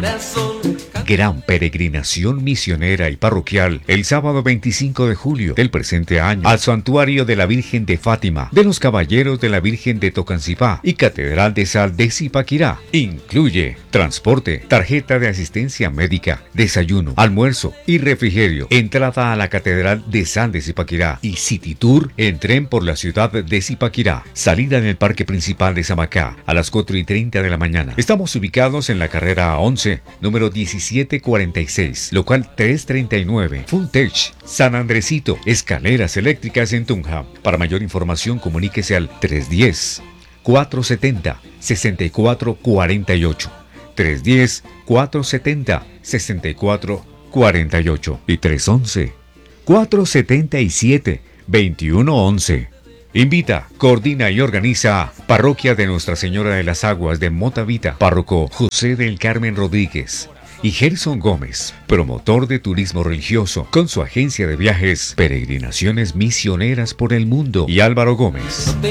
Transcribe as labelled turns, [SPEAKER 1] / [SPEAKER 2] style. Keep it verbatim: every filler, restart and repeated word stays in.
[SPEAKER 1] Gran peregrinación misionera y parroquial el sábado veinticinco de julio del presente año al Santuario de la Virgen de Fátima, de los Caballeros de la Virgen de Tocancipá y Catedral de Sal de Zipaquirá. Incluye transporte, tarjeta de asistencia médica, desayuno, almuerzo y refrigerio, entrada a la Catedral de Sal de Zipaquirá y City Tour en tren por la ciudad de Zipaquirá. Salida en el Parque Principal de Samacá a las cuatro y treinta de la mañana. Estamos ubicados en la carrera once, número diecisiete cuarenta y seis, local trescientos treinta y nueve, Full Tech, San Andresito, escaleras eléctricas en Tunja. Para mayor información comuníquese al tres uno cero, cuatro siete cero, seis cuatro cuatro ocho, tres uno cero, cuatro siete cero, seis cuatro cuatro ocho y tres uno uno, cuatro siete siete, dos uno uno uno. Invita, coordina y organiza Parroquia de Nuestra Señora de las Aguas de Motavita, párroco José del Carmen Rodríguez y Gerson Gómez, promotor de turismo religioso con su agencia de viajes Peregrinaciones Misioneras por el Mundo, y Álvaro Gómez.